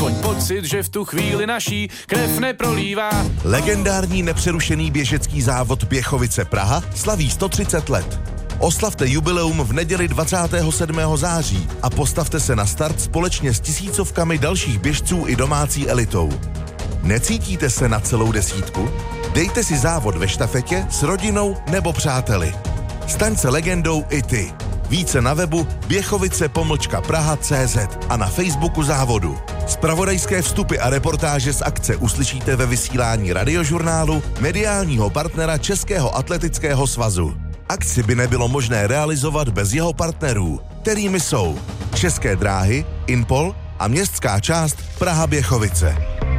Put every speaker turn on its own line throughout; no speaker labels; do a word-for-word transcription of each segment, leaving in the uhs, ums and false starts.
aspoň pocit, že v tu chvíli naší krev neprolívá.
Legendární nepřerušený běžecký závod Běchovice Praha slaví sto třicet let. Oslavte jubileum v neděli dvacátého sedmého září a postavte se na start společně s tisícovkami dalších běžců i domácí elitou. Necítíte se na celou desítku? Dejte si závod ve štafetě s rodinou nebo přáteli. Staň se legendou i ty. Více na webu běchovice pomlčka praha tečka cé zet a na Facebooku závodu. Zpravodajské vstupy a reportáže z akce uslyšíte ve vysílání Radiožurnálu, mediálního partnera Českého atletického svazu. Akci by nebylo možné realizovat bez jeho partnerů, kterými jsou České dráhy, Inpol a městská část Praha Běchovice.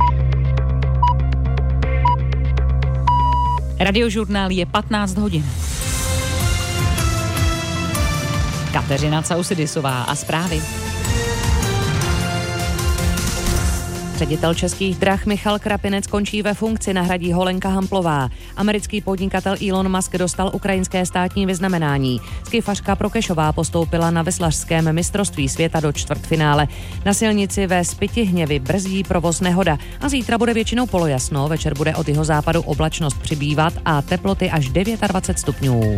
Radiožurnál je patnáct hodin. Kateřina Causidisová a zprávy. Ředitel Českých drah Michal Krapinec končí ve funkci, nahradí ho Lenka Hamplová. Americký podnikatel Elon Musk dostal ukrajinské státní vyznamenání. Skifařka Prokešová postoupila na veslařském mistrovství světa do čtvrtfinále. Na silnici ve Spytihněvi brzdí provoz nehoda a zítra bude většinou polojasno, večer bude od jihozápadu oblačnost přibývat a teploty až dvacet devět stupňů.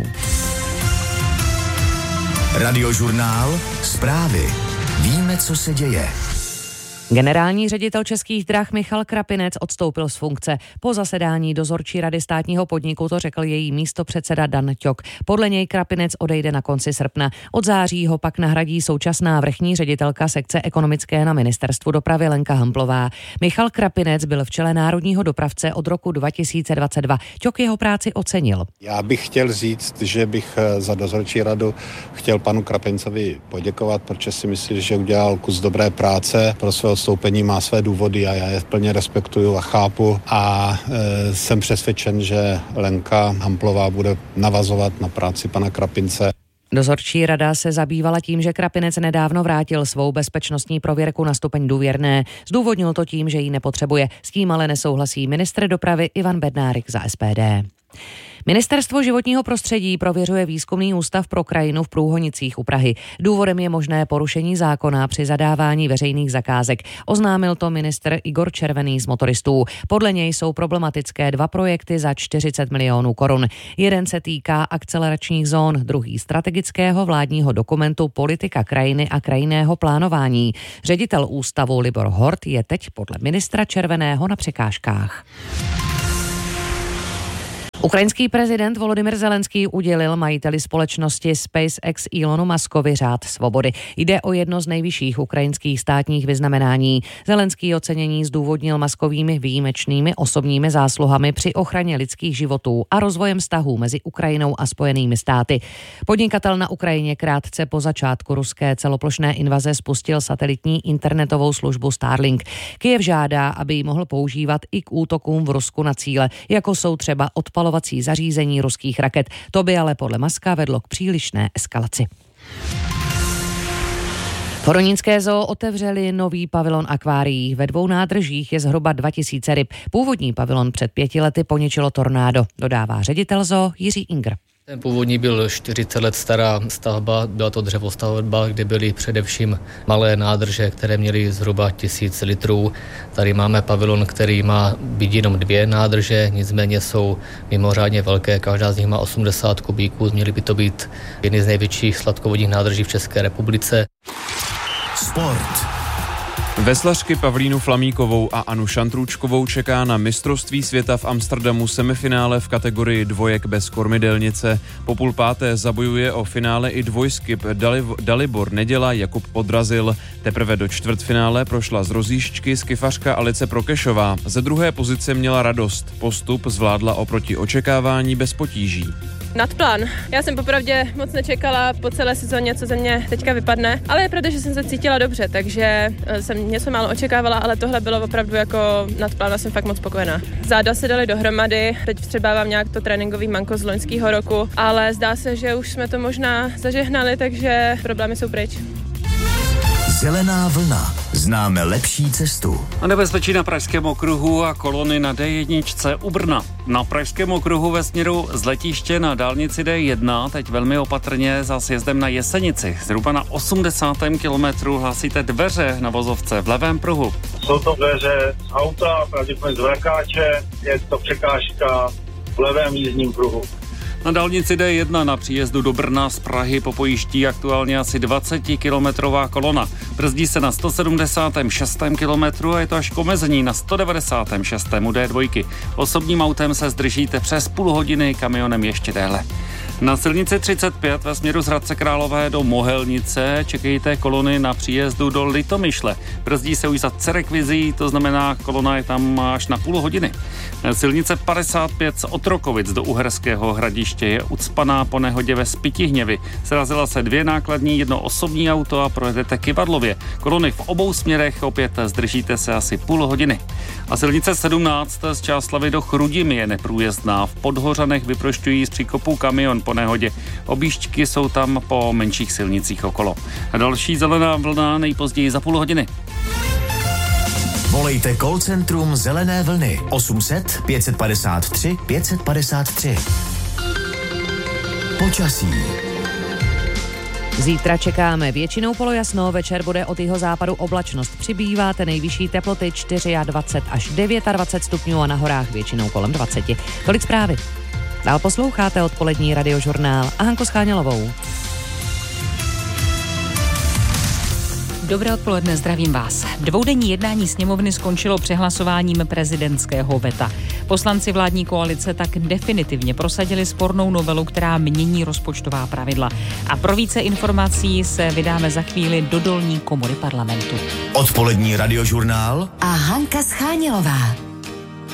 Radiožurnál, zprávy. Víme, co se děje.
Generální ředitel Českých drah Michal Krapinec odstoupil z funkce. Po zasedání dozorčí rady státního podniku to řekl její místopředseda Dan Ťok. Podle něj Krapinec odejde na konci srpna. Od září ho pak nahradí současná vrchní ředitelka sekce ekonomické na ministerstvu dopravy Lenka Hamplová. Michal Krapinec byl v čele národního dopravce od roku dva tisíce dvacet dva. Ťok jeho práci ocenil.
Já bych chtěl říct, že bych za dozorčí radu chtěl panu Krapincovi poděkovat, protože si myslím, že udělal kus dobré práce. Pro své odstoupení má své důvody a já je plně respektuju a chápu a e, jsem přesvědčen, že Lenka Hamplová bude navazovat na práci pana Krapince.
Dozorčí rada se zabývala tím, že Krapinec nedávno vrátil svou bezpečnostní prověrku na stupeň důvěrné. Zdůvodnil to tím, že ji nepotřebuje. S tím ale nesouhlasí ministr dopravy Ivan Bednárik za es pé dé. Ministerstvo životního prostředí prověřuje výzkumný ústav pro krajinu v Průhonicích u Prahy. Důvodem je možné porušení zákona při zadávání veřejných zakázek. Oznámil to ministr Igor Červený z Motoristů. Podle něj jsou problematické dva projekty za čtyřicet milionů korun. Jeden se týká akceleračních zón, druhý strategického vládního dokumentu Politika krajiny a krajinného plánování. Ředitel ústavu Libor Hort je teď podle ministra Červeného na překážkách. Ukrajinský prezident Volodymyr Zelenský udělil majiteli společnosti SpaceX Elonu Muskovi řád svobody. Jde o jedno z nejvyšších ukrajinských státních vyznamenání. Zelenský ocenění zdůvodnil Muskovými výjimečnými osobními zásluhami při ochraně lidských životů a rozvojem vztahů mezi Ukrajinou a Spojenými státy. Podnikatel na Ukrajině krátce po začátku ruské celoplošné invaze spustil satelitní internetovou službu Starlink. Kyjev žádá, aby ji mohl používat i k útokům v Rusku na cíle, jako jsou třeba odpalovací zařízení ruských raket. To by ale podle Muska vedlo k přílišné eskalaci. V Horonínské zoo otevřeli nový pavilon akvárií. Ve dvou nádržích je zhruba dva tisíce ryb. Původní pavilon před pěti lety poničilo tornádo, dodává ředitel zoo Jiří Ingr.
Ten původní byl čtyřicet let stará stavba, byla to dřevostavba, kde byly především malé nádrže, které měly zhruba tisíc litrů. Tady máme pavilon, který má být jenom dvě nádrže, nicméně jsou mimořádně velké, každá z nich má osmdesát kubíků, měly by to být jedny z největších sladkovodních nádrží v České republice.
Sport.
Veslařky Pavlínu Flamíkovou a Anu Šantrůčkovou čeká na mistrovství světa v Amsterdamu semifinále v kategorii dvojek bez kormidelnice. Po půl páté zabojuje o finále i dvojskyp Dalibor Neděla, Jakub Podrazil. Teprve do čtvrtfinále prošla z rozjížďky skifařka Alice Prokešová. Ze druhé pozice měla radost. Postup zvládla oproti očekávání bez potíží.
Nadplán. Já jsem popravdě moc nečekala po celé sezóně, co ze mě teďka vypadne, ale je pravda, že jsem se cítila dobře, takže jsem něco málo očekávala, ale tohle bylo opravdu jako nadplán a jsem fakt moc spokojená. Záda se daly dohromady, teď vstřebávám nějak to tréninkový manko z loňského roku, ale zdá se, že už jsme to možná zažehnali, takže problémy jsou pryč.
Zelená vlna s známe lepší cestu.
A nebezpečí na Pražském okruhu a kolony na D jedna u Brna. Na Pražském okruhu ve směru z letiště na dálnici D jedna teď velmi opatrně za sjezdem na Jesenici. Zhruba na osmdesátém kilometru hlásíte dveře na vozovce v levém pruhu.
Jsou to dveře z auta, pravděpodobně z vlekáče, je to překážka v levém jízdním pruhu.
Na dálnici D jedna na příjezdu do Brna z Prahy popojíždí aktuálně asi dvacetikilometrová kolona. Brzdí se na sto sedmdesátém šestém kilometru a je to až k omezení na sto devadesátém šestém u D dva. Osobním autem se zdržíte přes půl hodiny, kamionem ještě déle. Na silnici třicet pět ve směru z Hradce Králové do Mohelnice čekejte kolony na příjezdu do Litomyšle. Brzdí se už za Cerekvizí, to znamená, kolona je tam až na půl hodiny. Silnice padesát pět z Otrokovic do Uherského Hradiště je ucpaná po nehodě ve Spytihněvi. Srazila se dvě nákladní, jedno osobní auto a projedete Kyvadlově. Kolony v obou směrech opět zdržíte se asi půl hodiny. A silnice sedmnáct z Čáslavi do Chrudimi je neprůjezdná. V Podhořanech vyprošťují z příkopu kamion po nehodě. Objížďky jsou tam po menších silnicích okolo. A další zelená vlna nejpozději za půl hodiny.
Volejte call centrum Zelené vlny osm set pět padesát tři pět padesát tři. Počasí.
Zítra čekáme většinou polojasno, večer bude od jihozápadu oblačnost přibývat, nejvyšší teploty dvacet čtyři až dvacet devět stupňů a na horách většinou kolem dvacet. Tolik zprávy. Dál posloucháte odpolední radiožurnál a Hanku Schánělovou.
Dobré odpoledne, zdravím vás. Dvoudenní jednání sněmovny skončilo přehlasováním prezidentského veta. Poslanci vládní koalice tak definitivně prosadili spornou novelu, která mění rozpočtová pravidla. A pro více informací se vydáme za chvíli do dolní komory parlamentu.
Odpolední radiožurnál
a Hanka Schánělová.